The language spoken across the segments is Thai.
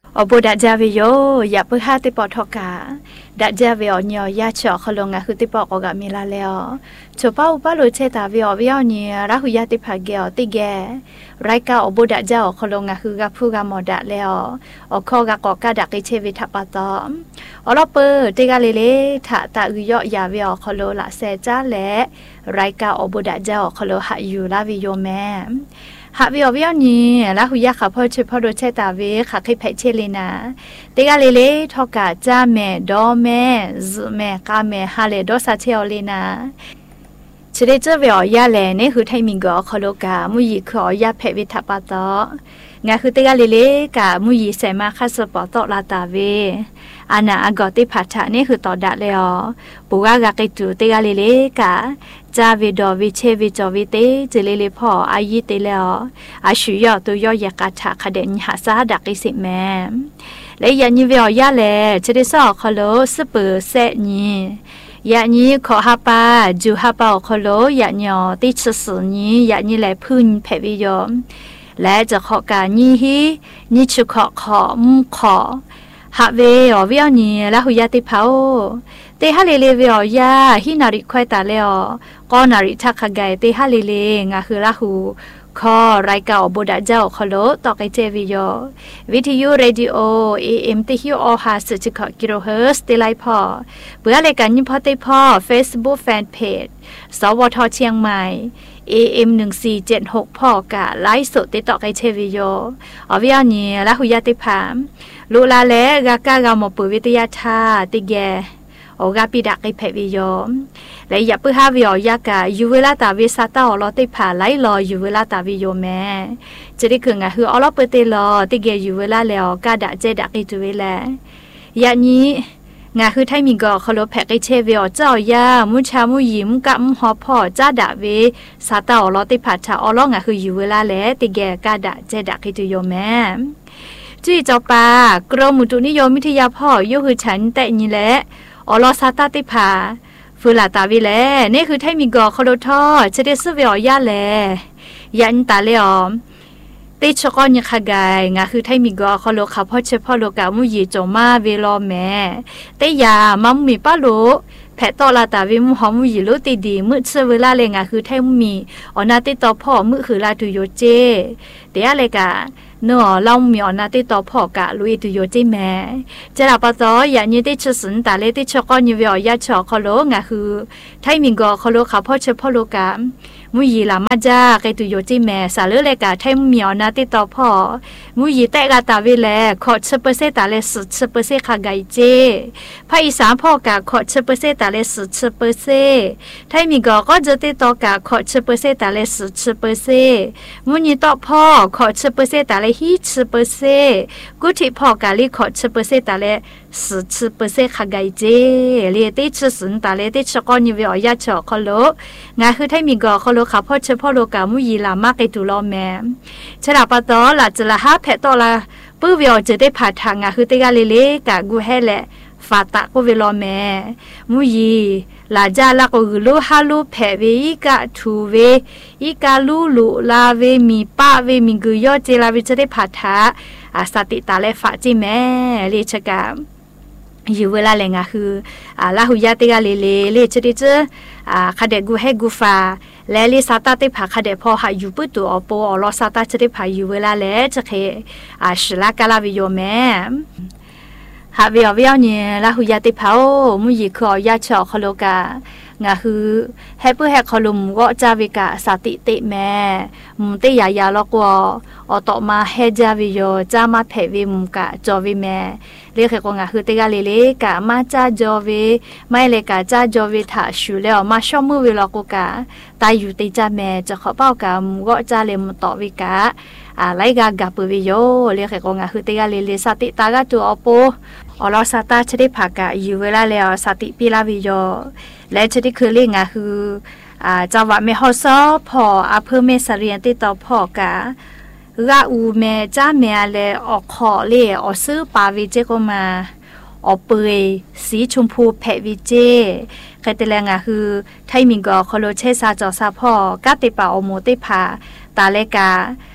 อบดัจจาวิโยอย่าเพื่อหาติปอทกาดัจจาวิโอเนียยาเฉาะขลงอ่ะคือติปอกกับมีลาแล้วชป้าอุปาลุเชตาวิโอวิโอเนียรักหุยาติภาเกอติแกไรกาอบดัจจาขลงอ่ะคือกับผู้กับหมดแล้วอข้อกับกอกาดักเชวิทัปตอมอลเปอร์ติกาเลเลถ้าตาอุยอยาวิโอขลละเซจ้าและไรกาอบดัจจาขลหาอยู่ลาวิโยแม่หาวิวนี่แล้วหุยาขับพ่อช่วยพ่อโดยเชตาเวขับให้เพชเชลีนาเด็กอะไรเลยทอกาจ้าแม่ดอแม่ซูแม่กาแม่ฮาเลดอซาเชลลีนาเชเดเจวิวยาเลนี่คือไทมิงก็ขลุกามุยขอยาเพวิทัปตองาคือเด็กอะไรเลยกามุยเสมาคัสปอตลาตาเวอานาอากอติพัชะนี่คือต่อดัดเลยอ๋อปูกากากิจูเด็กอะไรเลยกาจาวิดอวิเชวิจอวิเตเจเลเลพ่ออายิเตแล้วอาชุยอตัวยอยากาชาคเดนหาซาดักอิสิแม่และยันยิวิอยาเลเจเดซอคโลสเปอร์เซนียานี้ขอฮาปาจูฮาปาคโลยาญอติชสุนี้ยานี้แลพื้นเพวิยอมและจะขอการนี้ฮีนิชุขอมุขอฮาเวอวิอนีและหุยาติเผาเตฮาเลเลวิอยาฮินาริควายตาเลอก็นาริทักขไกเตฮาเลเลงาคือละหูคอรายเก่าบุดาเจ้าขโลตอกไอเจวิโยวิทยุเรดิโอAMติฮิโอฮาสจิกกิโลเฮิรตซ์เตไลพอเบื่อรายการยิมพอเตพอ Facebook Fan Page สวทเชียงใหม่ AM 1476พ่อกะไลฟ์สดติดต่อไอเชวิโยอวิอานีและหุยาติพามลูลาเลกากากามปุวิทยาชาติแกโอกาปิดักไอเพวิโยและอย่าเพื่อหาวิอยากาอยู่เวลาตาวิสาตาอลอติผาไลรออยู่เวลาตาวิโยแม่จะได้คืองาคืออลอเปเตลอติเกอยู่เวลาแล้วกาดะเจดักไอจุเวลายานี้งาคือไทมิงก็ขลแพกไอเชวิอเจ้ายามุชามุยิมกับมุฮอพ่อจ้าดะเวสาตาอลอติผาชาอลองาคืออยู่เวลาแล้วติเกกาดะเจดักไอจุโยแม่จุยจอปากรมอุตุนิยมวิทยาพ่อโยคือฉันแต่นี่แหละอลอซาตาติผาฟูลาตาวิแลนี่คือไทมิงก็ขลทอเชเดสเวียแลยันตาเลอมติชกอนยขกายงาคือไทมิงก็ขลขับพ่อเชพ่อโลกามุยีโจมาเวลอแม่แต่ยามัมมีป้าโลแพตอลาตาวิมุหอมุยีโลติดีมืดเสเวลาเลงาคือไทมีอนาติตอพ่อมือคือลาตุโยเจเตียเลกาเนาะเรามีอนาติต่อพ่อกะลุยตุโยจิแม่จะรับปะตออย่างนี้ได้ชสุนตาเลติชกอนิเวียยาชอคโลงะคือไทมิงก็คโลขับพ่อเชพ่อโลกะมุยีลามาจ้าไกตุโยจิแม่สาเลเลกะไทมีอนาติต่อพ่อมุยีแตกาตาวิแลขอชเปเซตาเลสุชเปเซคาไกเจภาคอีสานพ่อกะขอชเปเซตาเลสุชเปเซไทมิงก็จะติต่อกะขอชเปเซตาเลสุชเปเซมุยีต่อพ่อขอชเปเซตาเลฮีชเปเซกุฏิพ่อกาลิขอชเปเซตาเลสุชเปเซคาไกเจเลียติชสุนตาเลติชกอนิเวียยาชอคโลงาคือไทมิงก็คโลขับพ่อเชพ่อโลกามุยีลามากไอตุลอแม่ฉลาปะตอหลัดจะละฮะแพตอละปื้อเวียจะได้ผ่าทางงาคือเตกาเลเลกะกูแฮแหละฟาตะก็เวลอแม่มุยีลาจาละก็ลูฮาลูแพเวอีกะทูเวอีกาลูลูลาเวมีป้าเวมีกุยอเจลาเวจะได้ผ่าทาอาสติตาเลฟาจิแม่เลชกาอยู่เวลาแรงคือลาหุยาติกาเลจะได้เจอคเดกูให้กูฟาและลิซาตาติผาคเดพอหาอยู่ปุตัวอปอลอซาตาจะได้ผาอยู่เวลาแลจะเคชลากาลาวิโยแม่หาวิวเนี่ยลาหุยาติเผามุยิขอยาชอคโลกางาคือให้เพื่อให้ขลุมก็จาวิกาสติติแม่มุติยายาลอกวอต่อมาให้จาวิโยจามาเพวิมุกะจอวิแม่เรียกก็งาคือติกาเลกะมาจาจอวิไม่เลกะจาจอวิถาชูแล้วมาชอมือวิลอกกะตายอยู่ติจาแม่จะขอเป้ากะมุก็จาเลมต่อวิกะไลกากะปุวิโยเรียกก็งาคือติกาเลสติตากะตัวอโปอลอซาตาชะได้ผากะอยู่เวลาแล้วสติปิลาวิโยและชะได้คือเรื่องคือจังหวะเมฮอซอพอเพิ่มเมสเรียนติดต่อพ่อกะราอูเมจ้าเมเลออกขอเล่อซื้อปาวิเจก็มาอเปยสีชมพูแพวิเจใครแต่แรงคือไทมิงก็คโลเชซาจอซาพ่อกะติปาอโมติพาตาเลกา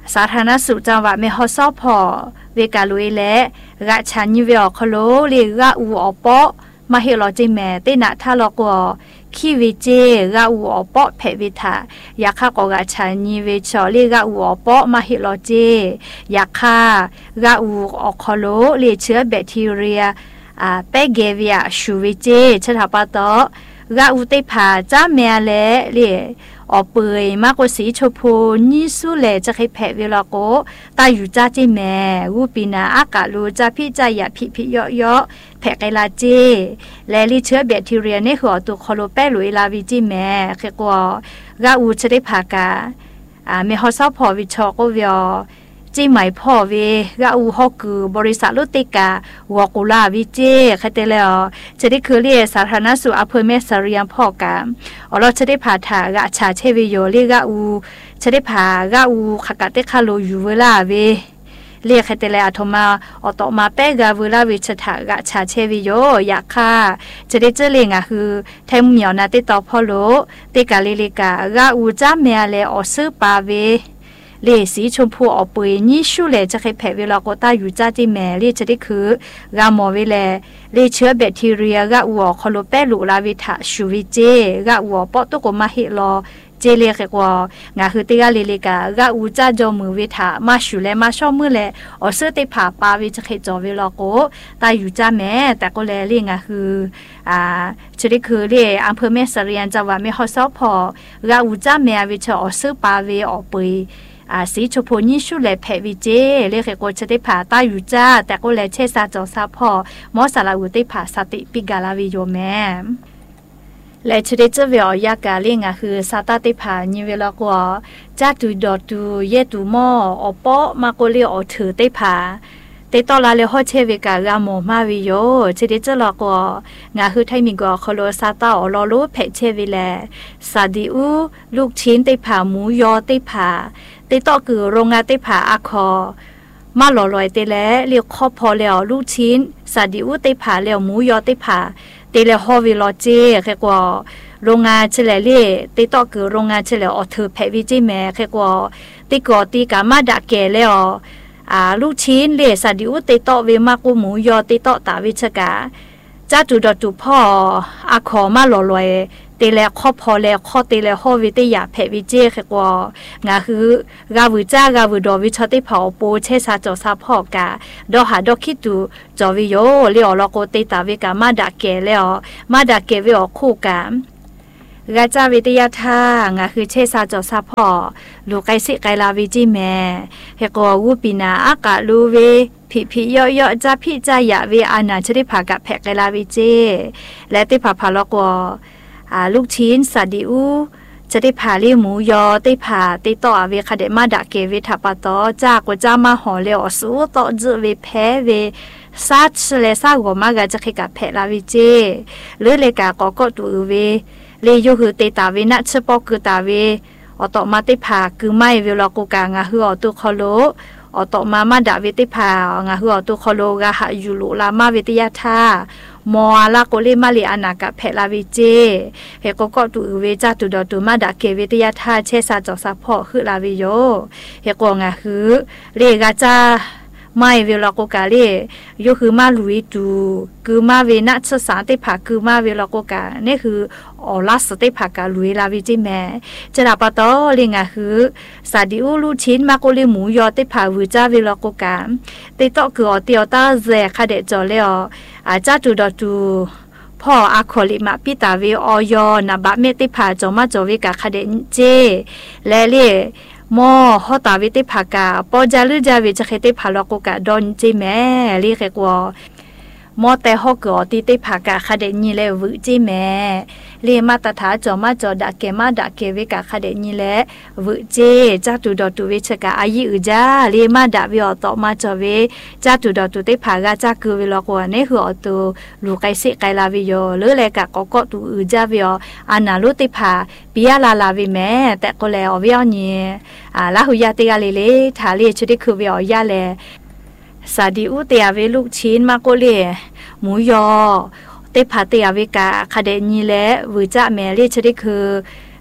สาธารณสุขจังหวัดแม่ฮ่องสอนพอเวกาลุยและกะชันยิเวอคโลเลกะอูอปอมาเฮลอจิแม่เตนะทาลอกอคีวิเจกะอูอปอเพวิทายาคากอกะชันยิเวชอเลกะอูอปอมาเฮลอเจยาคากะอูอคโลเลเชื้อแบคทีเรียเปเกเวียชูวิเจชะทาปะตอกะอูเตผาจ้าแม่และเลอเปยมากกว่าสีชมพูนี่สู้แลจะให้แผลเวลาโกตายอยู่จ้าเจแม่วูปีนาอากาศรู้จ้าพี่ใจอยากพี่เยอะแผลไกลาเจและลิเชื้อแบคทีเรียในหัวตัวคอโลแปหลุยลาวิจิแม่แค่กว่ากะอูจะได้ผากาเมฮอซาพอวิชอก็เวียจีหมายพ่อเวกะอูฮอกือบริษัทโลติกาวกุลาวิเจคาเตแล้วจะได้คือเรียสาธารณสุขอำเภอแม่สาเรียมพ่อกามเราจะได้ผ่าถากะชาเชวิโยเรียกะอูจะได้ผ่ากะอูขกะเตคาโลอยู่เวลาเวเรียกคาเตแล้วโทมาอตมาเปกาเวลาวิชถากะชาเชวิโยอยากค่ะจะได้เจเลงคือไทมเหมียวนาติตอพ่อโลติกาลิลิกากะอูจ้าเมียเลอซื้อปาเวเลสีชมพูออกเปยนี่ชูเลจะให้แผลเวลาก็ตาอยู่จ้าที่แม่เลจะได้คือกามอเวลเลเชื้อแบคทีเรียกะอัวคอโลเปลุลาวิทาชูวิเจกะอัวปอตุกมาฮิลอเจเลกกว่างาคือติกาเลเลกากะอูจ้าจอมือวิทามาชูเลมาชอมือเลอเสติผาปาวิจะให้จอเวลาก็ตาอยู่จ้าแม่แต่ก็เลเรียงาคือจะได้คือเลอำเภอแม่สะเรียนจังหวัดแม่ฮ่องสอนพอกะอูจ้าแม่วิชอซื้อปาเวออกเปยสีชมพูนี่ชูแลแผวิเจเรียกว่าจะได้ผ่าตาอยู่จ้าแต่ก็แลเชซาจอซาพอมอสาลาอุได้ผ่าสติปิกาลาวิโยแม่และจะได้เจอเวอยากาเลียงคือซาตาได้ผ่านี่เวลากว่าจ้าตุดอตูเยตูมออปอมาโกเลียอถือได้ผ่าแต่ตอนลาเลฮอเชเวกากาโมมาวิโยจะได้เจอลอกว่างาคือไทมิกอคโลซาตาอลอโลเพเชวิแลซาดิอูลูกชิ้นได้ผ่าหมูยอได้ผ่าติต่อคือโรงงานติผาอาคอมาหล่อลอยเตแล้วเรียกครอบพอแล้วลูกชิ้นสาดิอุติผาแล้วหมูยอติผาเตแล้วฮอวิลอเจแค่กว่าโรงงานเฉลยเล่ติต่อคือโรงงานเฉลยออเธอแพวิจิแม่แค่กว่าติกอติกามาดะแก่แล้วลูกชิ้นเล่สาดิอุติต่อเวมากูหมูยอติต่อตาวิชกาจ้าจุดจุพ่ออาคอมาหล่อลอยเตเลคอพอเลคอเตเลฮอวิเตยาเพวิเจแค่กว่างาคือกาวิจ้ากาวิดอวิชติเผาโปเชซาจอซาพอกาดอหาดอคิตูจอวิโยเลียวลอโกเตตาวิกามาดาเกแล้วมาดาเกวิอคู่กากาจาวิทยาท่างาคือเชซาจอซาพอลูกไกสิไกลาวิจิแม่เฮกอวูปินาอากาลูเวพี่ย่อๆจ้าพี่ใจอยาเวอานาจะได้ผ่ากับแพกไกลาวิเจและติผ่าพาลอกวลูกชิ้นสาดิอูจะได้ผ่าเลี้ยหมูยอได้ผ่าได้ต่อเวคาเดมาดะเกวิทาปาตอจากว่าจ้ามาห่อเลี้ยวสู้ต่อจืเวแพ้เวซาชเลซากว่ามากจะให้กับแพลาวิเจหรือเลกาก็ตัวเวเลยยูคือเตตาเวนัชปอคือตาเวอต่อมาได้ผ่าคือไม่เวลากูกางาคืออตัวคอโลอต่อมาดาวิติผ่างาคืออตัวคอโลกาหายูลุลามาวิทยาท่ามอลาโกเลมาลีอานากับแพลาวิเจเฮก็ตูเวจาตุดอตุมาดาเกวิทยาท่าเชซาจอซาพอคือลาวิโยเฮก็งาคือเลกาจาไม่เวลาโกกาเลโยคือมาลุยตูคือมาเวนัชสาติผาคือมาเวลาโกกานี่คือออลาสติผากาลุยลาวิจิแม่จะดาปะตอเลงาคือสาดิอูลูชิ้นมาโกเลหมูยอติผาวิจาเวลาโกกาติตอคืออเตียวตาแซคาเดจอเลอจ้าตูดอตูพ่ออาคอลิมาปิตาเวออยนาบะเมติผาจอมาจอวิกาคาเดเจและเลมอฮอตาวิติผากาปอจาลืจาวิจะเคติผาลอกกาดอนเจแม่ลีเกกวอมอแต่ฮอกอติติผากาคาเดนีเลวเจแม่เลมาตถาจอมาจอดาเกมาดาเกวิกาคาเดนีเลวเจจาตุดอตุวิชกาอายิอุจาเลมาดาวิอตอมาจอเวจาตุดอตุติผากาจากือวิลอกวเนหืออตุลูไกสิไกลาวิโยหรือเลกะกอตุอุจาวิออานาลุติผาปิยาลาลาวิแม่แต่ก็แล้ววิอนีลาหุยาติกาเลทาเลชุดิคือวิอยาเลสาดิอุเตียเวลูกชิ้นมาโกเลหมูยอเตผาเตียเวกาคาเดนีและวิจาแมเลชดิคือ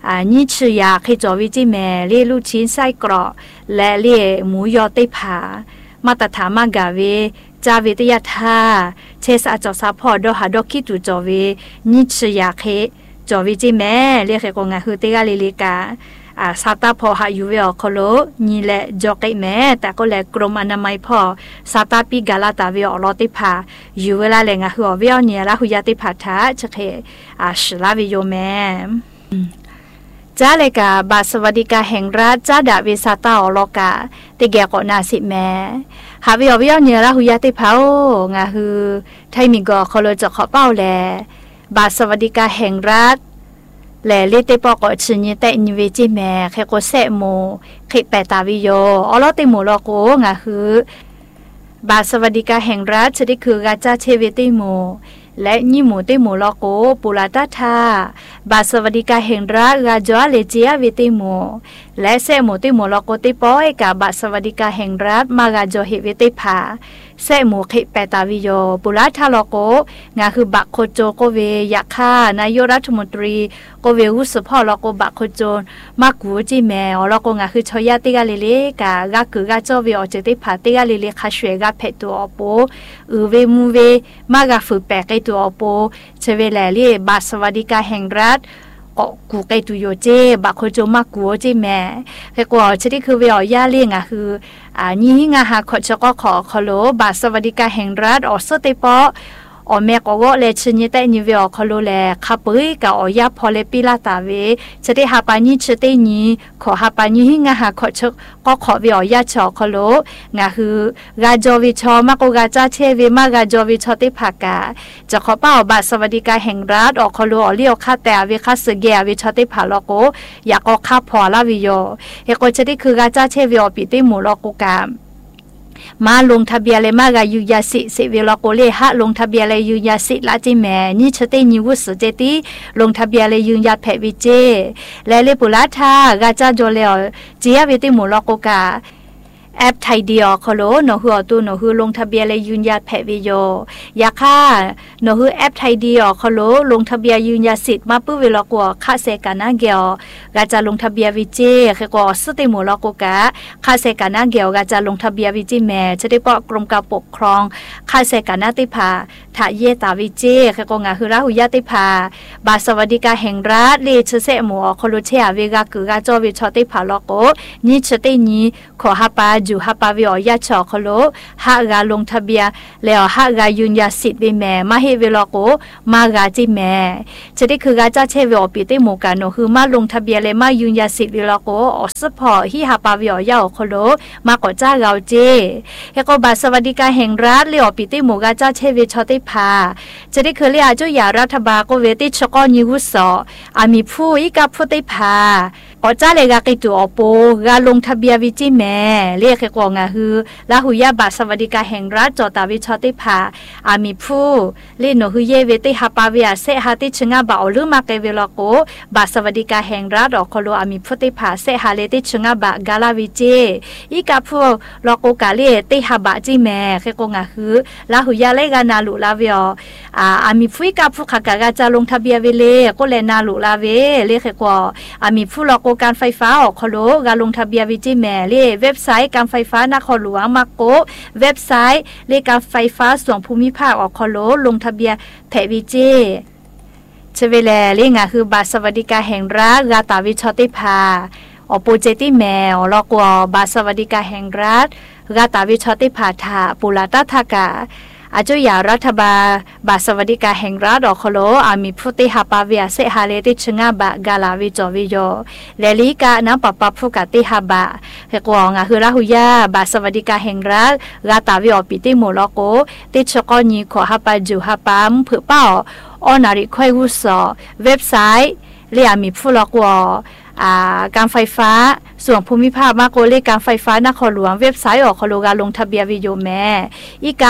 นี่ชื่อยาให้จอวิจิแม่เลี้ยลูกชิ้นไส้กรอกและเลี้ยหมูยอเต้ผามาตรฐานมากาเวจาวิทยาธาเชสอาจอซาพอดอหาดอคิตูจอเวนี่ชื่อยาให้จอวิจิแม่เลี้ยให้กงงาคือเตกาลิลิกาซาตาพอหาอยู่เวอคโลนี่แหละจอกไอแม่แต่ก็แลกรมอนามัยพอซาตาปีกาลาตาเวอลอติพาอยู่เวลาแลงะหัวเวอเนี่ยละหุยาติพาทาชะเคชลาวิโยแม่จ้าเลยกาบาสวัสดิกาแห่งรัฐจ้าดาวิซาตาอลกาติแกก็นาสิแม่หาเวอเนี่ยละหุยาติพางะฮือไทมิกอคโลจะขอเป้าแลบาสวัสดิกาแห่งรัฐแหล่ลิเตปอกอชิญแต่นิเวจิแม่แค่ก็เสโมเขแปตาวิโยอลอติโมลอโกงะคือบาสวัสดิกาแห่งรัฐจะได้คือกาจาเชเวติโมและนิโมติโมลอโกปุลาตาทาบาสวัสดิกาแห่งรัฐกาจอเลเจียเวติโมและเสโมติโมลอโกติปอยกาบาสวัสดิกาแห่งรัฐมากาจอเฮเวติพาเสโมเขแปตาวิโยปุลาทาลอโกงาคือบักโคโจโกเวยาคานายกรัฐมนตรีโกเวอุสพ่อลอโกบักโคโจมากูจิแมวลอโกงาคือชอยาติกาเลเลกากาคือกาจอเวอเจติพาติกาเลเลคาชเวกาเพตัวอโปเวมูเวมากาฝึแปกไอตัวอโปเชเวแลลีบาสวัสดิกาแห่งรัฐกูไกตุโยเจบักโคโจมากูเจแม่แค่กว่าชนิดคือเวียย่าเลี้ยงคือนี่งาหาขอชก็ขอโลบาสวัสดิกาแห่งรัฐอสเตปอแม่ก็ว่าเลชนิดแต่นิเวอคโลแลขับไปกับอยาพอเลปิลาตาเวจะได้หาปานี่ชเตนี้ขอหาปานี่งาหาขอชก็ขอเวียยาชอคโลงาคือกาจอวิชอมากกาจาเชเวมากาจอวิชอติภากาจะขอเป้าบาสวัสดิกาแห่งรัฐอคโลเลี้ยวคาแต่เวคาสเกียวิชอติภาลโกอยากก็ข้าพอลาวิโยเฮโกจะได้คือกาจาเชเวอปิติหมูลโกกามาลงทะเบียนเลยมากายุยาสิเสเวลโกเลหะลงทะเบียนเลยยุยาสิละจิแม่นี่ชเตนิวุสเจติลงทะเบียนเลยยุยาแพวิเจและเลปุลาทากาจาโจเลอจียาเวติหมูลโกกาแอปไทยเดียคโลโนหัวตูโนหัวลงทะเบียนเลยยืนยันแพวิโยยาค่าโนหัวแอปไทยเดียคโลลงทะเบียนยืนยันสิทธิ์มาปื้อเวลากว่าค่าเสกานาเกียวกาจะลงทะเบียนวิจิเขกว่าสติหมูลกกะค่าเสกานาเกียวกาจะลงทะเบียนวิจิแม่จะได้ปอกรมการปกครองค่าเสกานาติภาถาเยตาวิจิเขกงาคือราหุยติภาบาสวัสดิกาแห่งรัฐเลชเสหมูคโลเชียเวกาคือกาจอวิชอติภาลโกนี่ชเตนี้ขอฮับปาจูฮับปาวิอยาชอคโลหากาลงทะเบียนแล้วหากายุนยาสิทธิ์วิแม่มาเฮเวลโกมากาจิแม่จะได้คือกาจาเชเวอปิติโมกาโนคือมาลงทะเบียนเลยมายุนยาสิทธิ์วิลโกอสพอฮิฮับปาวิอยาคโลมากอจ้าเราเจเฮก็บาสวัสดิการแห่งรัฐเลยอปิติโมกาจาเชเวชอติพาจะได้คือเรียจุยารัฐบาลก็เวติชกอนิวุสออามีผู้อีกาพุติพาอจ้าเลยกากิตัวอโปกาลงทะเบียนวิจิแม่เรียกกว่างาฮือลาหุยาบาสวัสดิการแห่งรัฐจอตาวิชอติพาอามีผู้เล่นโนฮือเยเวติฮับปาวิอาเซฮาติชงาบาอลือมาเกเวลโกบาสวัสดิการแห่งรัฐอคโลอามีพุติพาเซฮาเลติชงาบากาลาวิเจอีกาผู้ลโกกาเลติฮับบาจิแม่เขกงาฮือลาหุยาเลกานาลุลาเวออามีผู้กาผู้ขากาจะลงทะเบียนเวเลก็เลนาลุลาเวเลเขกว่าอามีผู้ลโกการไฟฟ้าอคโลกาลงทะเบียนวิจิแม่เลเว็บไซต์การไฟฟ้านครหลวงมาโกเว็บไซต์เลขการไฟฟ้าส่วนภูมิภาคอคโลลงทะเบียนแพวิเจเชเวแลเลงาคือบาสวัสดิการแห่งรัฐกาตาวิชอติภาอโปเจติแมวลอกว่าบาสวัสดิการแห่งรัฐกาตาวิชอติภาถาปุลาตทากาอาจุยารัฐบาลบาสวัสดิการแห่งรัฐอคโลอามีพุติฮับปาวิอาเซฮาเลติชงาบะกาลาวิจอวิโยเลลิกาน้ำปะปะพุกติฮับบะเฮกวงาคือราหุยาบาสวัสดิการแห่งรัฐกาตาวิอปิติโมลโกติชกอนีขอฮับปาจูฮับปามผือเป้าอนาริควายวุสอเว็บไซต์เรียมีผู้ลอกวการไฟฟ้าส่วนภูมิภาคมาโกเลการไฟฟ้านครหลวงเว็บไซต์ออกคโลกาลงทะเบียนวิโยแม่อีกะ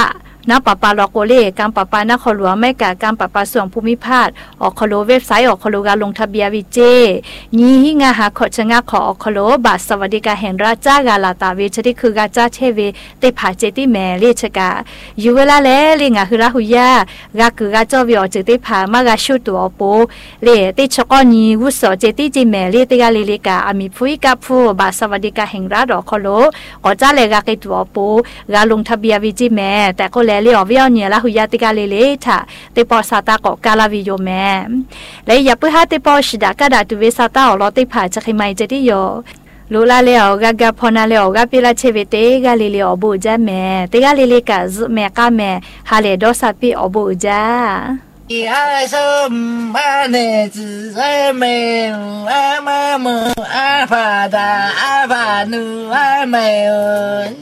น้าปะปาลอโกเลการปะปานาคอหลวงไม่กะการปะปาส่วนภูมิภาคออกคโลเว็บไซต์ออกคโลการลงทะเบียนวิเจนี้หิงาหาขอชะงะขอออกคโลบาทสวัสดิการแห่งราชากาลาตาเวชดิคือกาจ้าเทเวเตผาเจติแมเลชกาอยู่เวลาแลเลงาคือราหุยากาคือกาจอวิออเจติผามากาชุตัวโปเลติชกอนีวุสอเจติจิแมเลติกาเลเลกาอามิพุยกาพูบาทสวัสดิการแห่งราชออกคโลก็จ้าเลกาเกตัวโปกาลงทะเบียนวิจิแมแต่ก็แลเลอวิอเนี่ยละหุยาติกาเลเลทาเตปอสาตาก็กาลาวิโยแมและอย่าเพื่อหาเตปอชิดากาดาตุเวสาตาอลอติผาจะใครไม่จะได้โยลูลาเลออกากาพอนาเลออกาปิลาเชเวเตกาเลเลอบูจาแมเตกาเลเลกาซแมกาแมฮาเลดอซาปิอบูจา爱什么呢？只爱美，爱妈妈，爱发达，爱发怒，爱美人。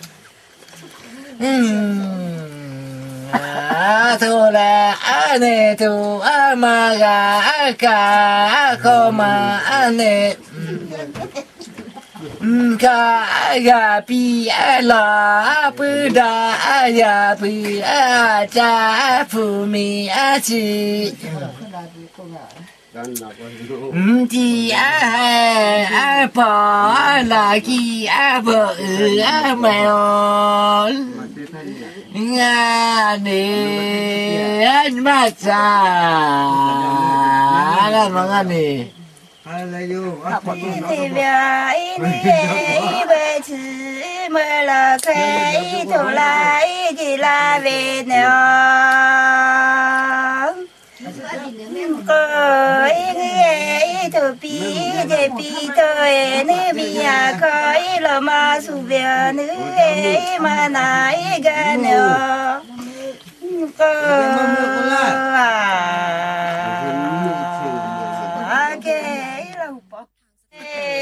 图啦，爱呢图，爱嘛个，爱个，爱可嘛，爱呢。个爱呀比爱啦不达爱呀比爱家爱父米爱妻，的爱婆爱拉基爱婆爱妹哦，啊你爱嘛咋？干嘛干你？ thì bây giờ về chứ mới là cái thủ lại gì là về nữa có người thủ pi để pi thôi nữ bây giờ coi là mà su về nữ mà nãy cái nữa có